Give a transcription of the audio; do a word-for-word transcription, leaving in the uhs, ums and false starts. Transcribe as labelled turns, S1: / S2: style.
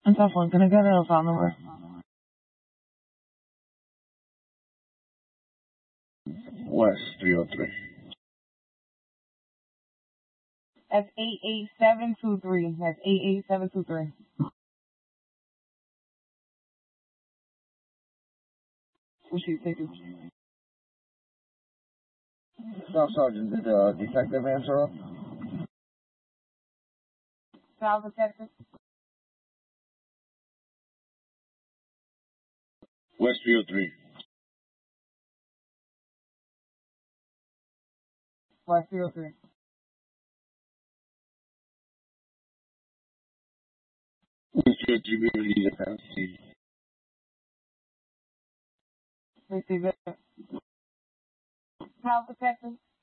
S1: That's tough one. Can I get a file number?
S2: West three oh three.
S1: That's eight eight seven two three. That's eight eight seven two three. Appreciate it. Thank you.
S2: Staff Sergeant, did the detective answer up?
S1: South Detective.
S2: West three oh three.
S1: West three oh three.
S2: West three oh three, Community Defense Team.
S1: Receive it. South Detective.